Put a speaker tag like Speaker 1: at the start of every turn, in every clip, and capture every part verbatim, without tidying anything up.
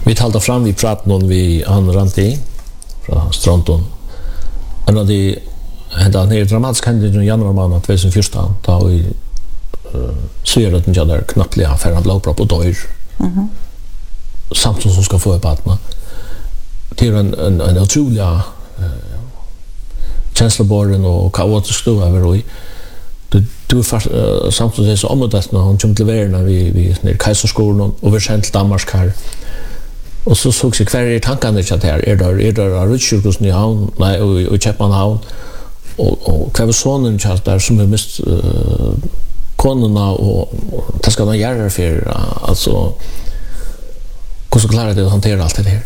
Speaker 1: Vi talade fram vi pratade någon vi han Ranti från Stronton. En av de hända ner dramatiskt hände i januari månad tjugohundrafjorton då vi ser att den där knappliga affären blåpropp och dör. Mhm. Samtidigt som ska få ett barn. Det är en en en otroliga känsloborgen och kaotisk då över och du du fast samtidigt så om det när hon kom till världen vi vi ner Kaiserskolan och vi sent till Danmark här. Och så såg sig kvar i tankarna att det här är där är där Richards i havn nej och och Chapman och och kvar sonen just där som är mest konorna och det ska man göra för alltså hur så klarar det att hantera allt det här.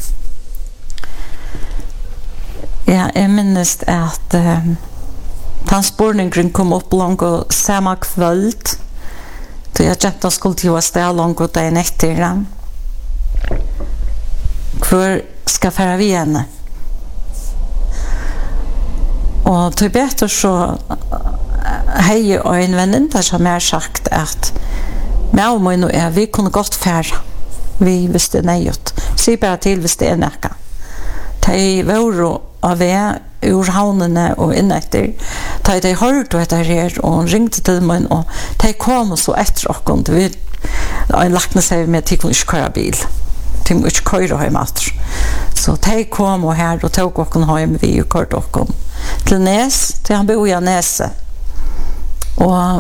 Speaker 2: Ja, jag minns att um, transportningen kom upp långt och samma kväll. Då jag jätta skulle till att ställa långt och dagen efter. Kvar ska fara vi henne. Och till bättre så hej och en vän där som har sagt att med mig nu är vi kunde gott färra. Vi visste nejot. Se bara till visste en näka. De var av väg ur havnene og innekter. Da de hørte etter her og ringte til meg og de kom så etter oss. Vi lagt seg med at de kunne ikke køre bil. De kunne ikke køre hjem etter. Så de kom og her og tog oss hjem vi og kørte oss til Nes, til han bor i Nese. Og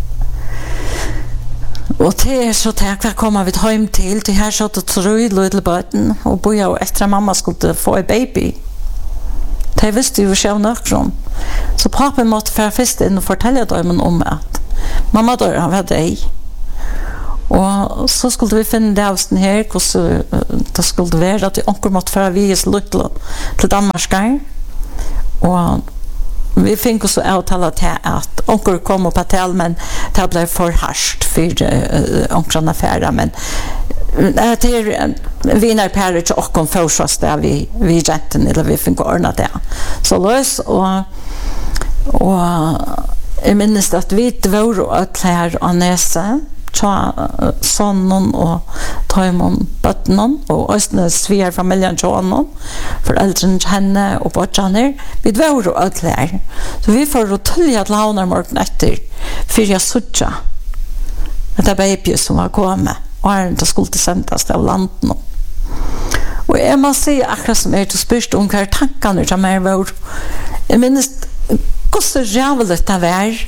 Speaker 2: Og det er så takk hva kommer vi hjem til. Det her satt og trøy lydel bøten og bo jeg etter at mamma skulle få en baby. Det visste jo ikke nok om. Så pappa måtte fra først inn og fortelle dem om at mamma dør, han var deg. Og så skulle vi finne det her, hvordan det skulle være at onker måtte fra vis lydel til Danmark. Og vi fikk også avtale til at onker kom på til, men det ble for hardt for uh, onkerna affærer, men det er vinnerpærer til åkken først der vi, vi jenten, eller vi fikk ordne det. Så løs, og, og jeg minnes at vi var og klær og nese, ta sonen og tøymon bøttenen, og også svier familien til honom, foreldrene til henne og bortjaner. Vi var og klær. Så vi får å tølge til havner morgen etter, for jeg suttet. Det er baby som var kommet, og er ikke skulle sendes til landet. Og jeg må si akkurat som jeg til spørst om hva tankene som er var. Jeg minnes hvordan rævlet det var.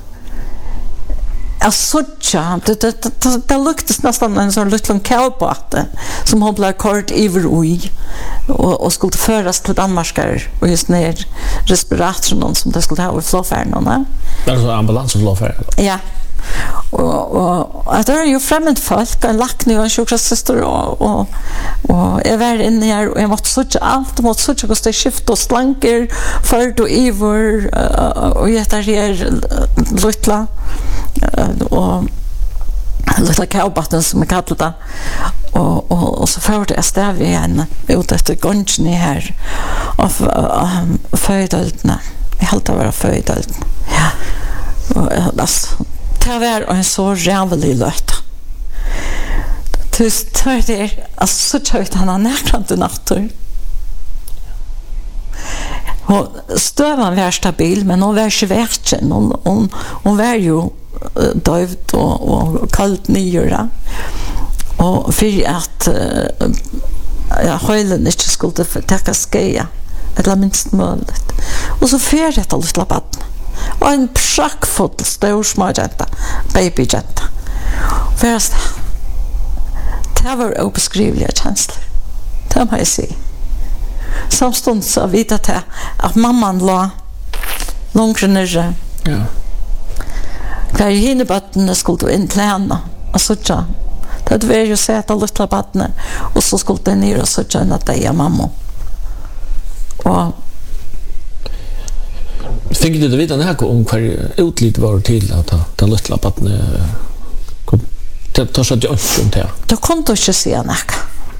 Speaker 2: Jag såg det det det, det luktas nästan en sån liten kallbåt som hon blev kort över i och och skulle föras till Danmarkar och just ner respiratorn som det skulle ha i flåfärden.
Speaker 1: Alltså ambulans och flåfärd.
Speaker 2: Ja. Och och att det är ju främmande folk, en lackning och en sjuksköterska och och och jag var inne här och jag måste söka allt, måste söka hos det skift och slanker för och över och jag tar här lutla och lilla kallbatten som jag kallar det och, och, och så förde jag stäv igen ut efter gången här av um, födölderna. Jag höll att vara födölderna. Ja. Och, alltså, det var en så rävlig löt. Tyst var det alltså så tjöjt han har närkant i natten. Och stövan var stabil, men hon var inte verkligen. Hon, hon, hon var ju dövt och, och kallt nyare. Och för att uh, ja, höjlen inte skulle täcka skeja. Eller minst möjligt. Och så för detta lilla barn. Och en praktfull stor småjänta. Babyjänta. Först det var obeskrivliga känslor. Det må jag säga. Samstund så vet jag att mamman låg långt nere.
Speaker 1: Ja.
Speaker 2: Där hinner batten skulle in till henne och så tja. Det var ju så att lilla batten och så skulle den ner och så tja att det är mamma. Och
Speaker 1: fick du det veta när om kvar utlit var till att ta lilla batten kom det så att jag inte det.
Speaker 2: Då kunde du inte se näka.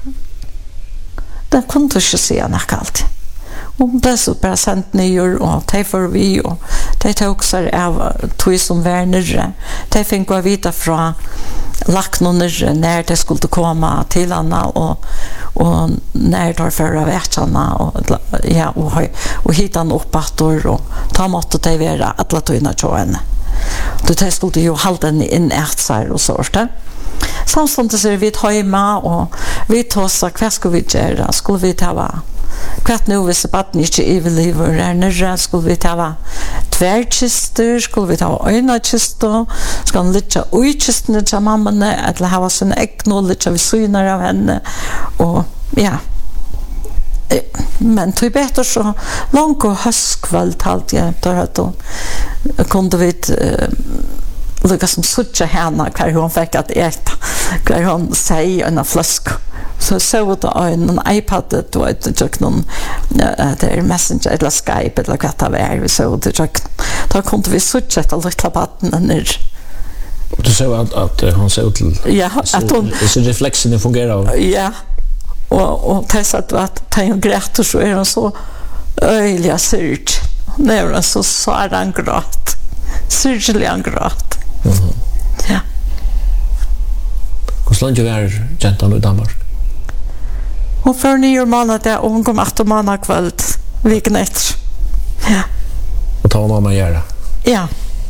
Speaker 2: Det kunde du inte se näka allt. Och det så bara sent ner och det för vi och det tog också av två som var nere. Det fick gå vita från lacknor när det skulle komma till Anna och och när tar förra veckorna och ja och och hitta han upp att och ta mat och vara alla tyna tjåen. Du tar skulle ju hålla den in ett så och så där. Samtidigt så vi hemma och vi tar vad ska vi göra? Skulle vi ta kvart nu hvis baden ikke overlever er nere, skulle vi ta tværkister, skulle vi ta øynekister, skulle han lytte uikistene til mammene, eller ha sin egen og lytte vi syner av henne, og ja. Men det er bedre så langt og høstkveld alt jeg der at hun kunne vi lukka som suttje henne hver hun fikk at ete, hver hun sier en flask. Så så det en iPad det var det jag någon det Messenger eller Skype eller vad det var så det jag då kunde vi switcha till lilla batten ner.
Speaker 1: Du sa att att hon såg till
Speaker 2: ja att hon
Speaker 1: så reflexen fungerar.
Speaker 2: Ja. Och och testat att ta en grät så är hon så öliga surt. När hon så så är han gråt. Surgelig han gråt.
Speaker 1: Mhm.
Speaker 2: Ja.
Speaker 1: Hur länge var gentan i Danmark?
Speaker 2: Hon för nio månader och hon kom åtta månader kväll veckan efter. Ja.
Speaker 1: Och ta mamma göra.
Speaker 2: Ja.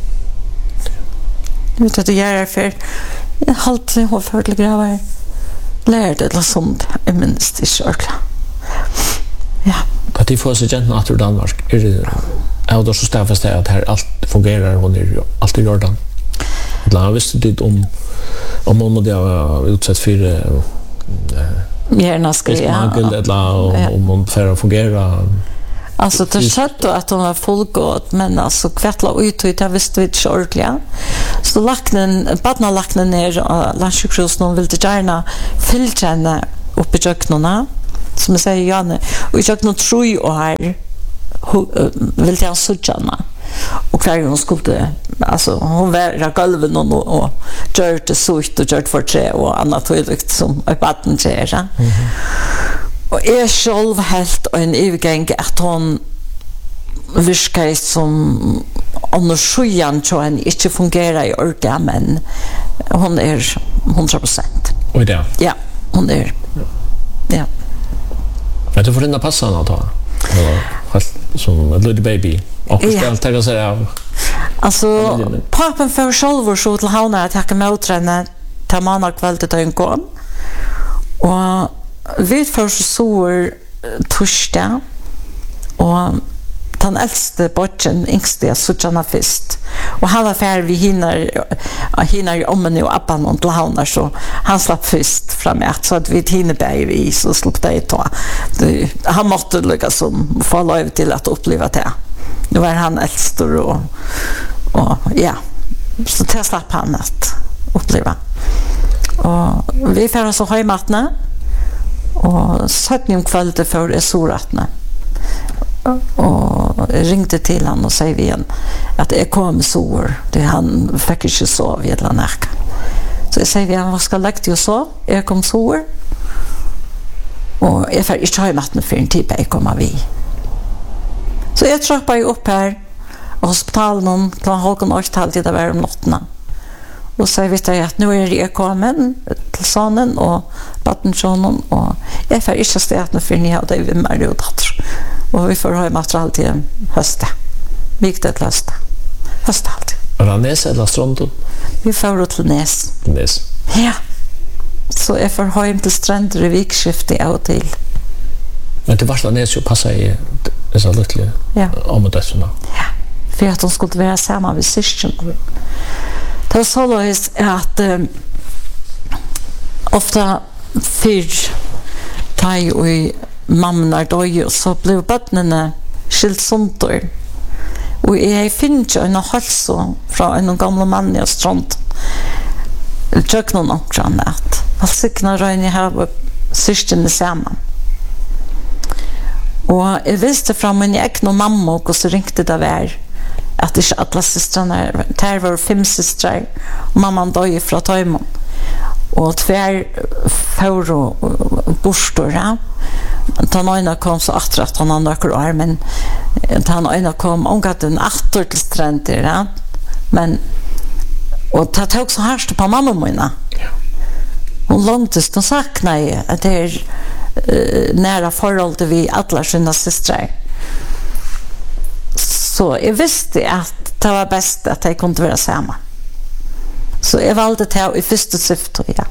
Speaker 2: Nu vet du göra för halt hon för till gravar. Lärde det sånt i minst i kyrka. Ja.
Speaker 1: Att det får sig gentan att Danmark är det är då så stäffast att här allt fungerar hon är allt i Jordan. Då visste det om om hon måste ha utsatt för
Speaker 2: gärna ska
Speaker 1: jag eller om hon för att fungera.
Speaker 2: Alltså det satt att hon var fullgod men alltså kvartla ut ut jag visste vi inte ordentligt. Så lacknen badna lacknen ner landsjukhus någon vill det gärna filtrarna uppe i köknarna som jag säger Janne och jag nog tror ju och här vill jag söka och kvar hon skulle alltså hon var golven och och gör det så ut och gör för tre och annat högt som ett baden säger. Och är själv helt en övergång att hon viskar som annars sjuan så en inte fungerar i orka men hon är hundra procent.
Speaker 1: Och det.
Speaker 2: Ja, hon är. Ja.
Speaker 1: Men du får inte passa henne att ta. Som en little baby. Och ska ta sig av.
Speaker 2: Alltså pappan för själv så till havna att jag kan möta ta manna kvällen till en kom. Och vi får så torsdag och den äldste botten yngste Susanna fest och han var färdig vi hinner hinner om nu appan och till havna så han slapp fest framåt så att vi hinner bäj vi så slapp det ta. Han måste lycka som få lov till att uppleva det. Nu var han äldste och och ja så det slapp han att uppleva. Och vi får så hemmatna och satt ni om kvällen för det soratna. Och ringde till han och säger igen att det kom sår. Det han fick inte sova i eller näka. Så jag säger igen, vad ska jag lägga till så? Jag kom sår. Och jag får inte ha matten för en tid jag kommer vi. Så jag trappade ju upp här och hospitalen om klockan halv åtta till det var om notterna. Och så vet jag att nu är det kommen till sonen och pattensonen och jag får inte städa för ni har det vi med och dotter. Och vi får ha material till hösten. Viktigt hösten. Hösten alltid.
Speaker 1: Är det Näs eller Stranden?
Speaker 2: Vi får till Näs.
Speaker 1: Näs.
Speaker 2: Ja. Så jag får ha hem till stränder i vikskiftet av och till.
Speaker 1: Men det varsla Näs ju passar i dessa lyckliga
Speaker 2: ja.
Speaker 1: områdena.
Speaker 2: Ja. För att de skulle vara samma vid syskon. Det är så löst att um, ofta fyr taj och mamma döj så blev barnen skilt sunter. Och jag finner en hälsa från en gammal man i strand. Jag tycker någon också annat. Jag siktnar röjning här syskon samman. Och jag visste från min egen mamma och så ringde det var att det alla systrarna där var fem systrar och mamman dog från Tajmon och tvär för och borstora den ena kom så att han andra kvar men den ena kom omgatt en åtta till stränder ja? Men och det tog så härst på mamma mina hon långtist och saknade att det är uh, nära förhåll till vi alla sina systrar. Så jag visste att det var bäst att jag kunde vara samma. Så jag valde det i första syfte, ja.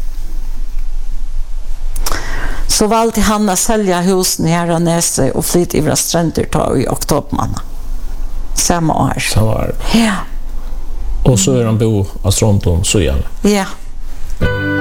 Speaker 2: Så valde han att sälja husen här och näse och flytta i stränder ta i oktober. Samma år.
Speaker 1: Samma år.
Speaker 2: Ja.
Speaker 1: Och så är han bo av Stronton så igen.
Speaker 2: Ja.